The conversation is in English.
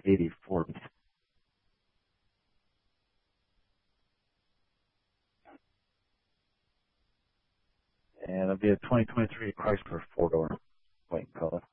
84. And it'll be a 2023 Chrysler four-door white color.